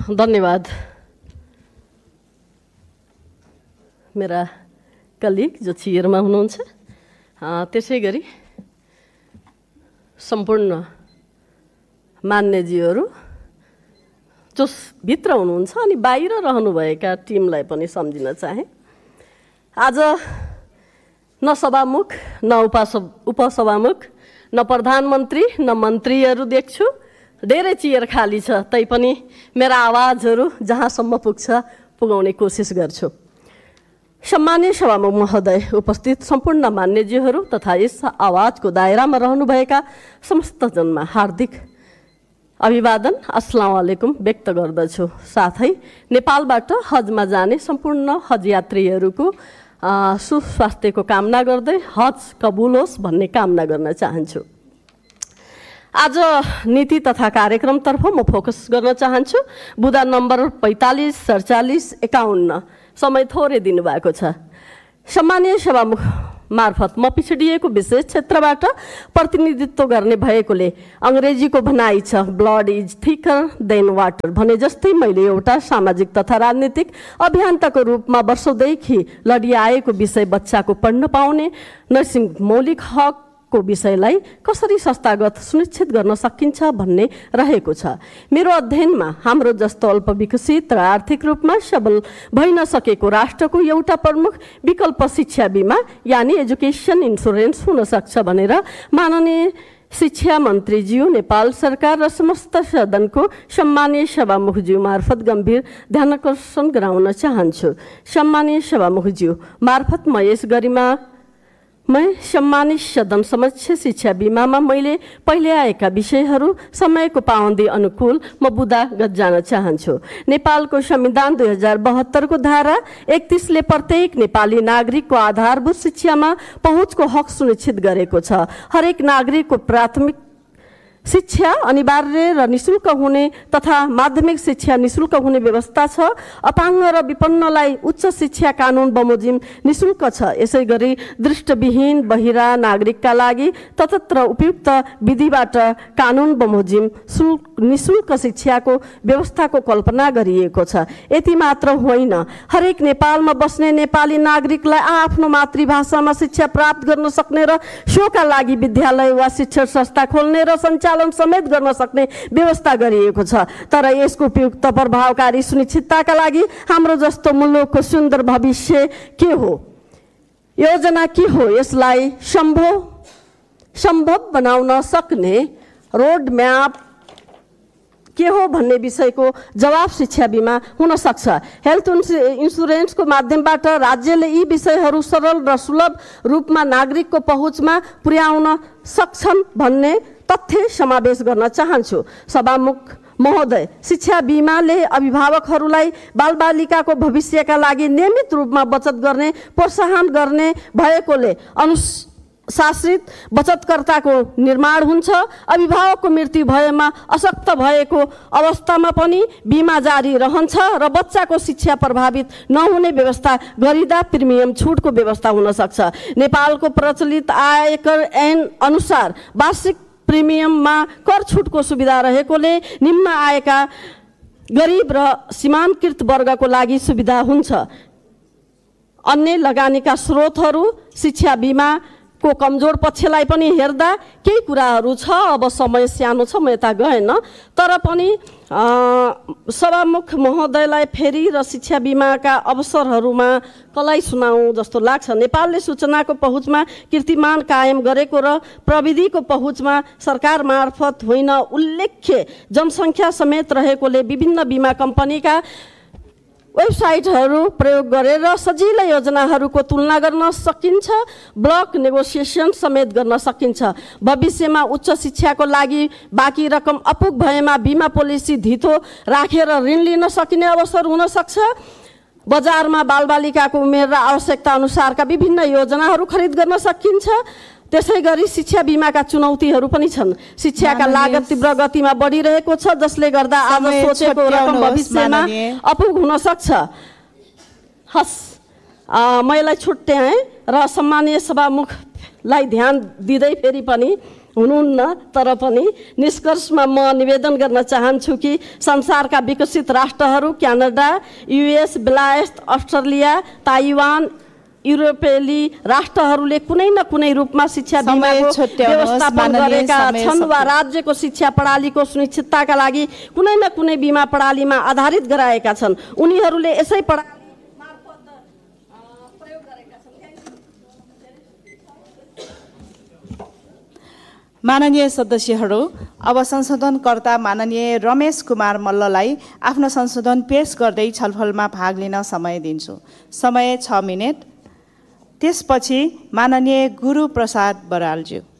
धन्यवाद मेरा कलिग जो चेयरमा हुनुहुन्छ, त्यसै गरी सम्पूर्ण मान्यज्यूहरू जो भित्र हुनुहुन्छ अनि बाहिर रहनुभएका टिमलाई पनि सम्झिन चाहे। आज न सभामुख न उपसभामुख न प्रधानमन्त्री न मन्त्रीहरू देख्छु, धेरै चेयर खाली छ, तैपनि मेरा आवाजहरू जहाँसम्म पुग्छ पुगाउने कोसिस गर्छु। सम्मानीय सभामुख महोदय, उपस्थित सम्पूर्ण मान्यज्यूहरू तथा यस आवाजको दायरामा रहनुभएका समस्त जनमा हार्दिक अभिवादन अस्सलाम वालेकुम व्यक्त गर्दछु। साथै नेपालबाट हजमा जाने सम्पूर्ण हज यात्रीहरूको सुस्वास्थ्यको कामना गर्दै हज कबुल होस् भन्ने कामना गर्न चाहन्छु। आज नीति तथा कार्यक्रमतर्फ म फोकस गर्न चाहन्छु। बुदा नम्बर 45, 47, 51 समय थोरै दिनुभएको छ। सम्मानीय सभामुख मार्फत म पिछडिएको विशेष क्षेत्रबाट प्रतिनिधित्व गर्ने भएकोले अङ्ग्रेजीको भनाइ छ blood is thicker than water भने जस्तै मैले एउटा सामाजिक तथा राजनीतिक अभियन्ताको रूपमा वर्षौंदेखि लडिआएको विषय बच्चाको पढ्न पाउने नर्सिङ मौलिक हक को विषयलाई कसरी संस्थागत सुनिश्चित गर्न सकिन्छ भन्ने रहेको छ। मेरो अध्ययनमा हाम्रो जस्तो अल्पविकसित र आर्थिक रूपमा सबल भइन सकेको राष्ट्रको एउटा प्रमुख विकल्प शिक्षा बीमा यानी एजुकेसन इन्सुरेन्स हुन सक्छ भनेर माननीय शिक्षा मन्त्रीज्यू, नेपाल सरकार र समस्त सदनको सम्मानीय सभामुखज्यू मार्फत गम्भीर ध्यानाकर्षण गराउन चाहन्छु। सम्मानीय सभामुखज्यू मार्फत म यस सम्मानित सदन समक्ष शिक्षा बीमामा मैले पहिले आएका विषयहरू समयको पाबन्दी अनुकूल म बुदागत जान चाहन्छु। नेपालको संविधान 2072 को धारा 31 ले प्रत्येक नेपाली नागरिकको आधारभूत शिक्षामा पहुँचको हक सुनिश्चित गरेको छ। हरेक नागरिकको प्राथमिक शिक्षा अनिवार्य र निशुल्क हुने तथा माध्यमिक शिक्षा निशुल्क हुने व्यवस्था छ। अपाङ्ग र विपन्नलाई उच्च शिक्षा कानुन बमोजिम निशुल्क छ। यसै गरी दृष्टिविहीन बहिरा नागरिकका लागि तटस्थ उपयुक्त विधिबाट कानुन बमोजिम निशुल्क शिक्षाको व्यवस्थाको कल्पना गरिएको छ। यति मात्र होइन, हरेक नेपालमा बस्ने नेपाली नागरिकलाई आफ्नो मातृभाषामा शिक्षा प्राप्त गर्न सक्ने र सोका लागि विद्यालय वा शिक्षण संस्था खोल्ने र सञ्चालन समेत गर्न सक्ने व्यवस्था गरिएको छ। तर यसको उपयुक्त प्रभावकारी सुनिश्चितताका लागि हाम्रो जस्तो मुलुकको सुन्दर भविष्य के हो, योजना के हो, यसलाई सम्भव बनाउन सक्ने रोड म्याप के हो भन्ने विषयको जवाब शिक्षा बीमा हुन सक्छ। हेल्थ इन्सुरेन्सको माध्यमबाट राज्यले यी विषयहरू सरल र सुलभ रूपमा नागरिकको पहुँचमा पुर्याउन सक्छन् भन्ने तथ्य समावेश गर्न चाहन्छु। सभामुख महोदय, शिक्षा बीमाले अभिभावकहरूलाई बालबालिकाको भविष्यका लागि नियमित रूपमा बचत गर्ने प्रोत्साहन गर्ने भएकोले अनुशासित बचतकर्ताको निर्माण हुन्छ। अभिभावकको मृत्यु भएमा अशक्त भएको अवस्थामा पनि बीमा जारी रहन्छ र बच्चाको शिक्षा प्रभावित नहुने व्यवस्था गरिँदा प्रिमियम छुटको व्यवस्था हुन सक्छ। नेपालको प्रचलित आयकर ऐन अनुसार वार्षिक प्रिमियममा कर छुटको सुविधा रहेकोले निम्न आयका गरिब र सीमान्तकृत वर्गको लागि सुविधा हुन्छ। अन्य लगानीका स्रोतहरू शिक्षा बीमा को कमजोर पक्षलाई पनि हेर्दा केही कुराहरू छ। अब समय सानो छ, म यता गएन, तर पनि सभामुख महोदयलाई फेरि र शिक्षा बीमाका अवसरहरूमा कलाई सुनाउँ जस्तो लाग्छ। नेपालले सूचनाको पहुँचमा कीर्तिमान कायम गरेको र प्रविधिको पहुँचमा सरकार मार्फत होइन उल्लेख्य जनसङ्ख्या समेत रहेकोले विभिन्न बीमा कम्पनीका वेबसाइटहरू प्रयोग गरेर सजिलै योजनाहरूको तुलना गर्न सकिन्छ। ब्लक नेगोसिएसन समेत गर्न सकिन्छ। भविष्यमा उच्च शिक्षाको लागि बाँकी रकम अपुग भएमा बीमा पोलिसी धितो राखेर ऋण लिन सकिने अवसर हुन सक्छ। बजारमा बालबालिकाको उमेर र आवश्यकता अनुसारका विभिन्न योजनाहरू खरिद गर्न सकिन्छ। त्यसै गरी शिक्षा बीमाका चुनौतीहरू पनि छन्। शिक्षाका लागत तीव्र गतिमा बढिरहेको छ, जसले गर्दा आज सोचेको रकम भविष्यमा अपुग हुन सक्छ। हस्, मैले छुट्याएँ र सम्मानीय सभामुखलाई ध्यान दिँदै फेरि पनि हुनुहुन्न, तर पनि निष्कर्षमा म निवेदन गर्न चाहन्छु कि संसारका विकसित राष्ट्रहरू क्यानाडा, युएस, बेलायत, अस्ट्रेलिया, ताइवान, युरोपेली राष्ट्रहरूले कुनै न कुनै रूपमा शिक्षा बीमाको व्यवस्थापन गरेका छन् वा राज्यको शिक्षा प्रणालीको सुनिश्चितताका लागि कुनै न कुनै बीमा प्रणालीमा आधारित गराएका छन्। उनीहरूले यसै प्रणाली मार्फत प्रयोग गरेका छन्। माननीय सदस्यहरू, अब संशोधनकर्ता माननीय रमेश कुमार मल्ललाई आफ्नो संशोधन पेश गर्दै छलफलमा भाग लिन समय दिन्छु। समय 6 मिनेट। त्यसपछि माननीय गुरु प्रसाद बरालज्यू।